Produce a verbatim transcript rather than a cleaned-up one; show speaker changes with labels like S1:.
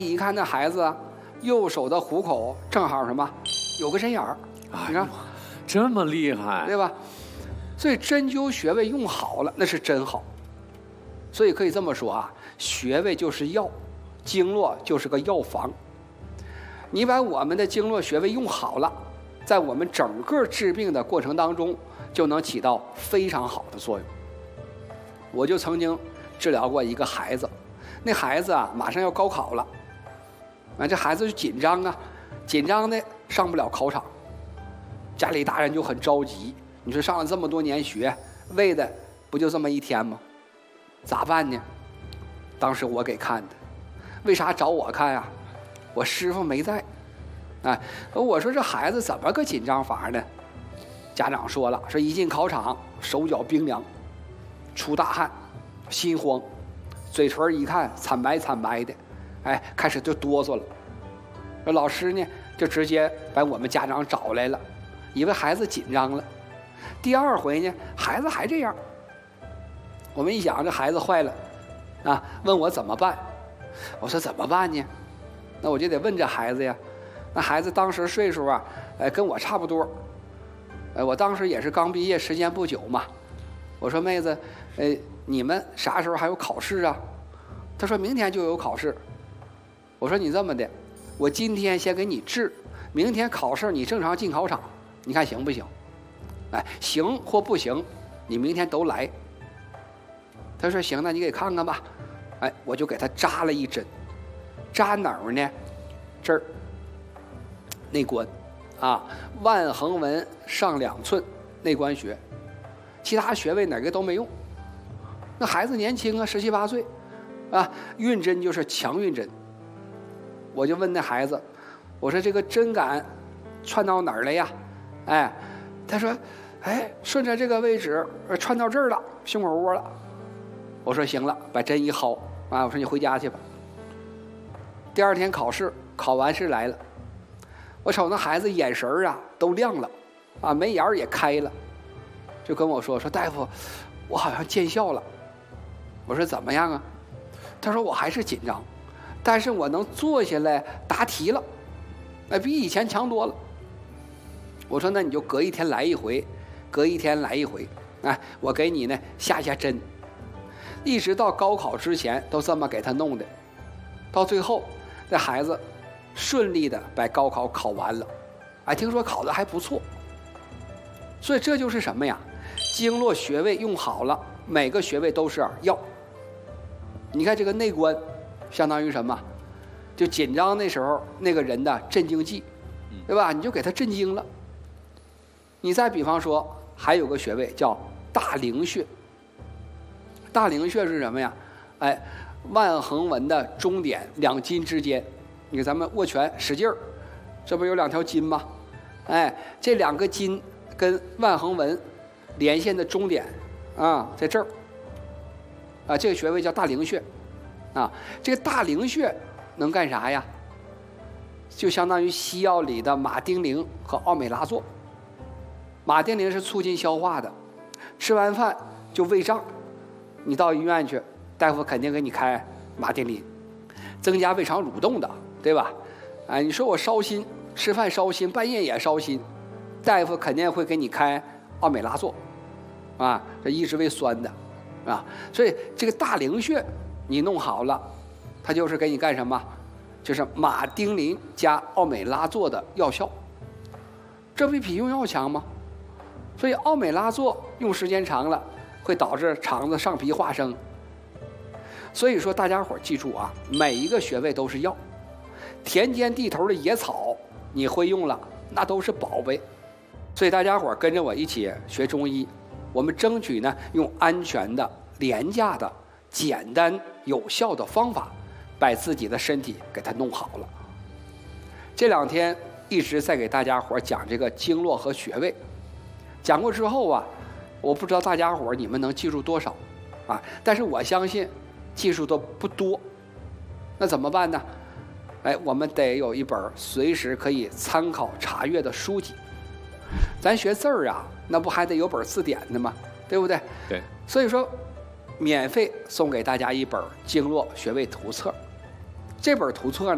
S1: 一看那孩子，右手的虎口正好什么，有个针眼儿，你看，
S2: 这么厉害，
S1: 对吧？所以针灸穴位用好了，那是真好。所以可以这么说啊，穴位就是药，经络就是个药方。你把我们的经络穴位用好了，在我们整个治病的过程当中，就能起到非常好的作用。我就曾经治疗过一个孩子，那孩子啊马上要高考了。啊，这孩子就紧张啊，紧张的上不了考场，家里大人就很着急。你说上了这么多年学，为的不就这么一天吗？咋办呢？当时我给看的，为啥找我看呀？我师傅没在，哎，我说这孩子怎么个紧张法呢？家长说了，说一进考场手脚冰凉，出大汗，心慌，嘴唇一看惨白惨白的。哎，开始就哆嗦了。老师呢，就直接把我们家长找来了，以为孩子紧张了。第二回呢，孩子还这样。我们一想，这孩子坏了，啊，问我怎么办？我说怎么办呢？那我就得问这孩子呀。那孩子当时岁数啊，哎，跟我差不多。哎，我当时也是刚毕业，时间不久嘛。我说妹子，哎，你们啥时候还有考试啊？他说明天就有考试。我说你这么的，我今天先给你治，明天考试你正常进考场，你看行不行？哎，行或不行，你明天都来。他说行，那你给看看吧。哎，我就给他扎了一针，扎哪儿呢？这儿，内关，啊，腕横纹上两寸内关穴，其他穴位哪个都没用。那孩子年轻啊，十七八岁，啊，运针就是强运针。我就问那孩子，我说这个针感穿到哪儿了呀？哎，他说，哎，顺着这个位置穿到这儿了，胸口窝了。我说行了，把针一薅啊，我说你回家去吧。第二天考试，考完试来了，我瞅那孩子眼神啊都亮了，啊，眉眼也开了，就跟我说说大夫，我好像见效了。我说怎么样啊？他说我还是紧张。但是我能坐下来答题了，哎，比以前强多了。我说那你就隔一天来一回，隔一天来一回，哎，我给你呢下下针，一直到高考之前都这么给他弄的，到最后这孩子顺利的把高考考完了，哎，听说考得还不错。所以这就是什么呀？经络穴位用好了，每个穴位都是药。你看这个内关。相当于什么？就紧张那时候那个人的镇静剂，对吧？你就给他镇静了。你再比方说，还有个穴位叫大陵穴。大陵穴是什么呀？哎，腕横纹的中点两筋之间，你看咱们握拳使劲儿，这不有两条筋吗？哎，这两个筋跟腕横纹连线的中点啊，在这儿啊，这个穴位叫大陵穴。啊，这个大陵穴能干啥呀？就相当于西药里的马丁啉和奥美拉唑。马丁啉是促进消化的，吃完饭就胃胀，你到医院去，大夫肯定给你开马丁啉，增加胃肠蠕动的，对吧？哎，你说我烧心，吃饭烧心，半夜也烧心，大夫肯定会给你开奥美拉唑，啊，这抑制胃酸的，啊，所以这个大陵穴。你弄好了，它就是给你干什么？就是马丁啉加奥美拉唑的药效，这不比用药强吗？所以奥美拉唑用时间长了，会导致肠子上皮化生。所以说大家伙记住啊，每一个穴位都是药，田间地头的野草你会用了，那都是宝贝。所以大家伙跟着我一起学中医，我们争取呢用安全的、廉价的。简单有效的方法，把自己的身体给它弄好了。这两天一直在给大家伙讲这个经络和穴位，讲过之后啊，我不知道大家伙你们能记住多少啊？但是我相信记住的不多。那怎么办呢？哎，我们得有一本随时可以参考查阅的书籍。咱学字儿啊，那不还得有本字典的吗？对不对？
S2: 对。
S1: 所以说。免费送给大家一本经络穴位图册，这本图册呢